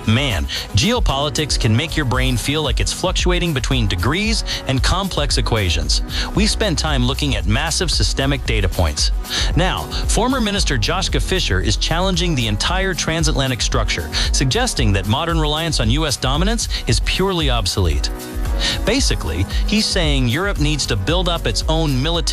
Man, geopolitics can make your brain feel like it's fluctuating between degrees and complex equations. We spend time looking at massive systemic data points. Now, former Minister Joschka Fischer is challenging the entire transatlantic structure, suggesting that modern reliance on U.S. dominance is purely obsolete. Basically, he's saying Europe needs to build up its own military